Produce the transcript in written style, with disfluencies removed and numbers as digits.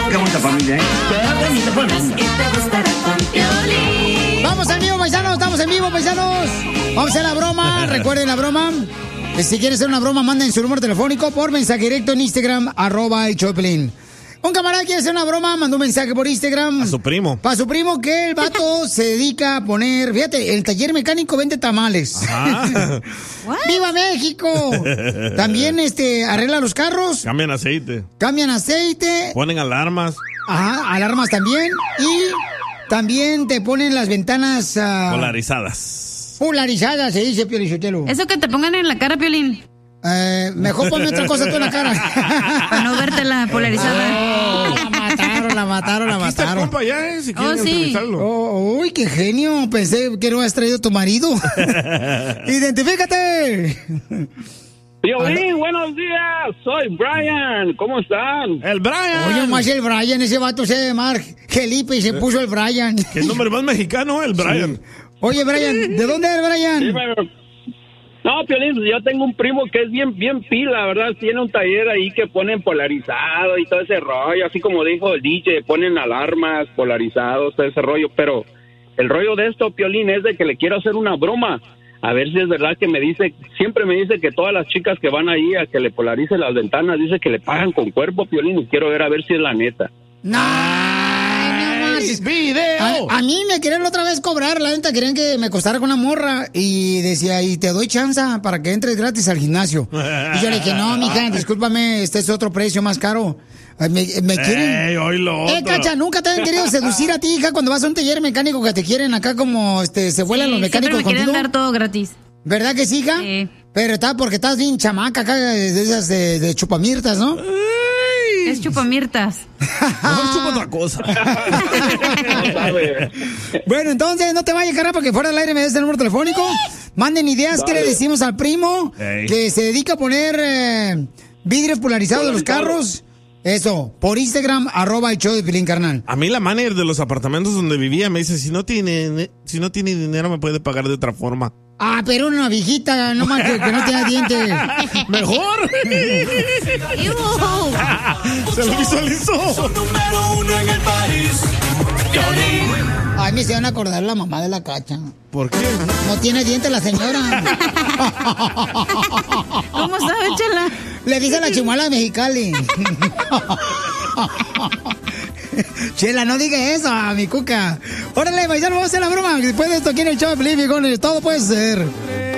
Qué bonita familia, ¿eh? Qué bonita familia. Vamos en vivo, paisanos. Estamos en vivo, paisanos. Vamos a hacer la broma. Recuerden la broma. Si quieren hacer una broma, manden su número telefónico por mensaje directo en Instagram, @el-Choplin. Un camarada quiere hacer una broma, mandó un mensaje por Instagram. A su primo. Para su primo, que el vato se dedica a poner, fíjate, el taller mecánico vende tamales. ¡Viva México! También arregla los carros. Cambian aceite. Ponen alarmas. Ajá, alarmas también. Y también te ponen las ventanas polarizadas, se dice, Piolín Sotelo. Eso que te pongan en la cara, Piolín. Mejor ponme otra cosa tú en la cara. Para no verte la polarizada. La mataron. Aquí está el compa ya, si quieren entrevistarlo. Uy, qué genio. Pensé que no has traído tu marido. ¡Identifícate! Piolín, buenos días. Soy Brian. ¿Cómo están? El Brian. Oye, más el Brian. Ese vato se llama Felipe y se puso el Brian. ¿Qué nombre más mexicano, el Brian? Sí. Oye, Brian, ¿de dónde eres, Brian? Sí, no, Piolín, yo tengo un primo que es bien pila, ¿verdad? Tiene un taller ahí que ponen polarizado y todo ese rollo, así como dijo el DJ, ponen alarmas, polarizados, todo ese rollo, pero el rollo de esto, Piolín, es de que le quiero hacer una broma, a ver si es verdad que siempre me dice que todas las chicas que van ahí a que le polarice las ventanas, dice que le pagan con cuerpo, Piolín, y quiero ver a ver si es la neta. ¡Video! A mí me querían otra vez cobrar, la neta, querían que me costara con una morra y decía, y te doy chance para que entres gratis al gimnasio. Y yo le dije, no, mija, discúlpame, este es otro precio más caro. Me quieren... Cacha, nunca te han querido seducir a ti, hija, cuando vas a un taller mecánico que te quieren acá como se vuelan los mecánicos contigo. Siempre me quieren dar todo gratis. ¿Verdad que sí, hija? Sí. Pero porque estás bien chamaca acá, de esas de chupamirtas, ¿no? Es chupamirtas. Mejor chupa otra cosa. Bueno, entonces, no te vayas, cara, porque fuera del aire me des el número telefónico. Manden ideas. ¿Qué le decimos al primo? Que se dedica a poner vidrios polarizados de los carros. Eso, por Instagram, @el show de Pilín, carnal. A mí la manager de los apartamentos donde vivía me dice, si no tiene dinero me puede pagar de otra forma. Ah, pero una viejita, no más que no tenga dientes. ¡Mejor! ¡Se lo visualizó! Número 1 en el país. Ay, me se van a acordar la mamá de la Cacha. ¿Por qué? No tiene dientes la señora. ¿Cómo sabe, Chela? Le dice a la chimuela de Mexicali. Chela, no diga eso a mi cuca. Órale, paisano, vamos a hacer la broma. Después de esto, aquí en el show de Pelín, todo puede ser.